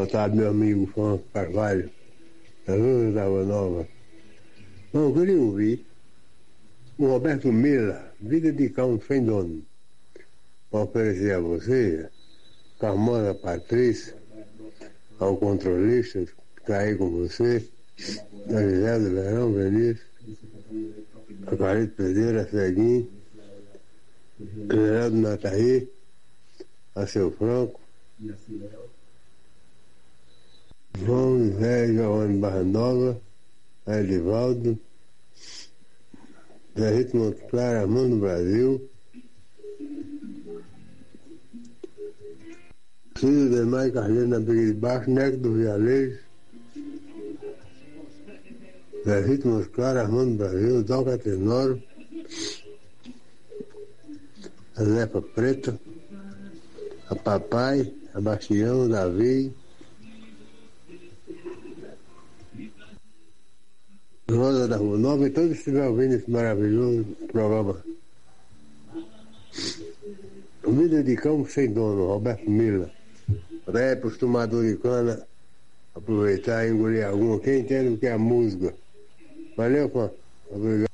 Boa tarde, meu amigo Fã Carvalho, da Rua da Água Nova. Bom, eu queria ouvir o Roberto Mila, Vida de Cão Sem Dono, para oferecer a você, Carmona Patrícia, ao controlista que está aí com você, a José do Verão, Benício, a Carito Pereira, Ceguinho, Geraldo Nataí, a Seu Franco, João José Giovanni Barra Nova, a Edivaldo, Zé Rito Monte Claro, Armando Brasil, Cílio Demais Carneiro na Briga de Baixo, Neco do Vialejo, Zé Rito Monte Claro, Armando Brasil, Doca Tenoro, a Zefa Preta, a Papai, a Bastião, Davi, Rosa da Rua Nova e todos que estiverem ouvindo esse maravilhoso programa. Vida de Cão Sem Dono, Roberto Mila. Até para os tomadores de cana aproveitar e engolir alguma. Quem entende o que é a música? Valeu, fã. Obrigado.